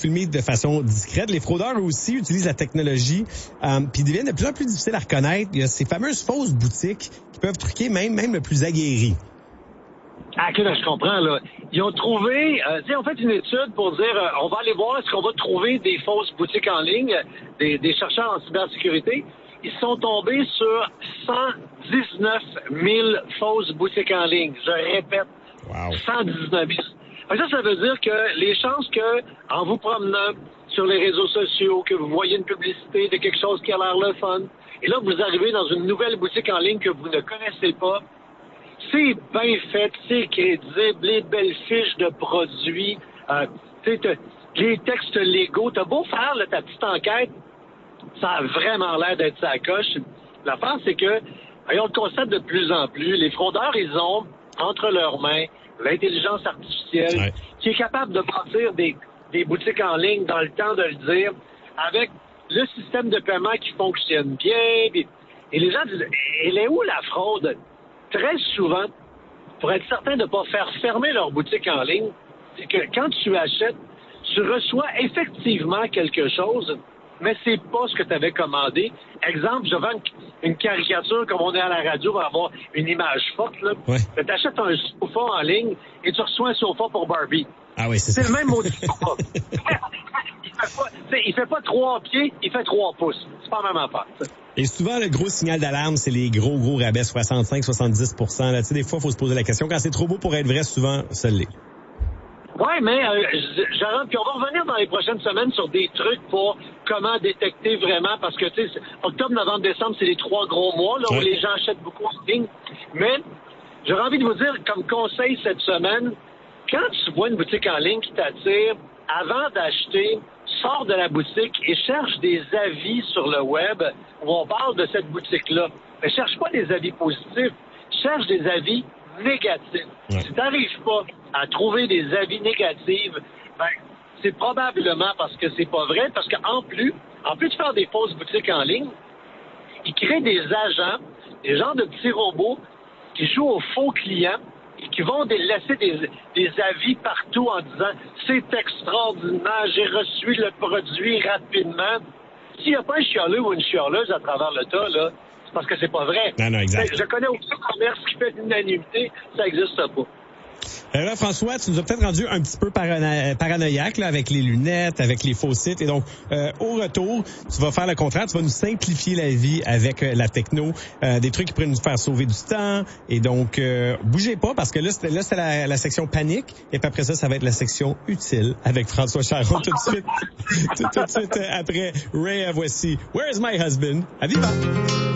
filmer de façon discrète. Les fraudeurs aussi utilisent la technologie, puis ils deviennent de plus en plus difficiles à reconnaître. Il y a ces fameuses fausses boutiques qui peuvent truquer même le plus aguerri. Ah, OK, là, je comprends, là. Ils ont trouvé, ils ont fait une étude pour dire, on va aller voir est-ce qu'on va trouver des fausses boutiques en ligne, des chercheurs en cybersécurité. Ils sont tombés sur 119 000 fausses boutiques en ligne. Je répète, wow. 119 000. Ça veut dire que les chances que, en vous promenant sur les réseaux sociaux, que vous voyez une publicité de quelque chose qui a l'air le fun, et là, vous arrivez dans une nouvelle boutique en ligne que vous ne connaissez pas, c'est bien fait, c'est crédible, les belles fiches de produits, les textes légaux. T'as beau faire là, ta petite enquête, ça a vraiment l'air d'être sa coche. L'affaire, c'est que, on le constate de plus en plus, les fraudeurs, ils ont entre leurs mains l'intelligence artificielle qui est capable de bâtir des boutiques en ligne dans le temps de le dire, avec le système de paiement qui fonctionne bien. Et les gens disent, elle est où la fraude? Très souvent, pour être certain de ne pas faire fermer leur boutique en ligne, c'est que quand tu achètes, tu reçois effectivement quelque chose, mais c'est pas ce que tu avais commandé. Exemple, je vends une caricature, comme on est à la radio, on va avoir une image forte, là. Ouais. Tu achètes un sofa en ligne et tu reçois un sofa pour Barbie. Ah oui, c'est ça. Le même maudit sofa. Il fait pas 3 pieds, il fait 3 pouces. C'est pas la même affaire. Et souvent, le gros signal d'alarme, c'est les gros rabais, 65-70%. Là, tu sais, des fois, il faut se poser la question. Quand c'est trop beau pour être vrai, souvent, ça l'est. Oui, mais puis on va revenir dans les prochaines semaines sur des trucs pour comment détecter vraiment, parce que tu sais, octobre, novembre, décembre, c'est les 3 gros mois là, où les gens achètent beaucoup en ligne. Mais j'aurais envie de vous dire, comme conseil cette semaine, quand tu vois une boutique en ligne qui t'attire, avant d'acheter, sors de la boutique et cherche des avis sur le web où on parle de cette boutique-là. Mais cherche pas des avis positifs, cherche des avis négatifs. Si tu n'arrives pas à trouver des avis négatifs, c'est probablement parce que c'est pas vrai, parce qu'en plus de faire des fausses boutiques en ligne, ils créent des agents, des genres de petits robots qui jouent aux faux clients et qui vont laisser des avis partout en disant « C'est extraordinaire, j'ai reçu le produit rapidement ». S'il n'y a pas un chialeux ou une chialeuse à travers le tas, là, c'est parce que c'est pas vrai. Non, exact. Je connais aucun commerce qui fait l'unanimité, ça n'existe pas. Là, François, tu nous as peut-être rendu un petit peu paranoïaque là, avec les lunettes, avec les faux sites. Et donc, au retour, tu vas faire le contraire. Tu vas nous simplifier la vie avec la techno. Des trucs qui pourraient nous faire sauver du temps. Et donc, bougez pas parce que là, c'est la section panique. Et puis après ça va être la section utile avec François Charon tout de suite. tout de suite après Ray, voici Where's My Husband? À vivant!